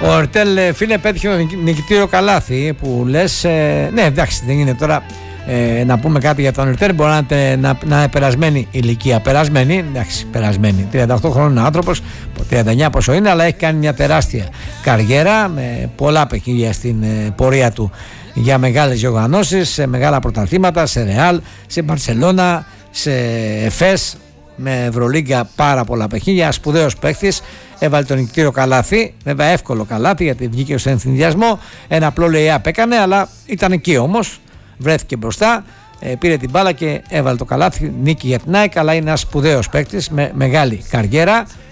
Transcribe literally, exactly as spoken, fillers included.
Ο Ερτέλ, φίλε, πέτυχε το νικητήριο καλάθι που λες. Ε, ναι, εντάξει, δεν είναι τώρα ε, να πούμε κάτι για τον Ερτέλ. Μπορεί να είναι να, να είναι περασμένη ηλικία. Περασμένη, εντάξει, περασμένη. τριάντα οκτώ χρόνων άνθρωπος, τριάντα εννιά πόσο είναι, αλλά έχει κάνει μια τεράστια καριέρα με πολλά παιχνίδια στην ε, πορεία του για μεγάλες διοργανώσεις, σε μεγάλα πρωταθλήματα, σε Ρεάλ, σε Μπαρσελόνα, σε Εφές, με Ευρωλίγκα πάρα πολλά παιχνίδια. Σπουδαίος παίκτης, έβαλε τον νικητήριο καλάθι, βέβαια εύκολο καλάθι γιατί βγήκε στον ενθυνδιασμό. Ένα απλό lay-up έκανε, αλλά ήταν εκεί όμως, βρέθηκε μπροστά, ε, πήρε την μπάλα και έβαλε το καλάθι. Νίκη για την ΑΕΚ, αλλά είναι ένας σπουδαίος παίκτης με μεγάλη καριέρα.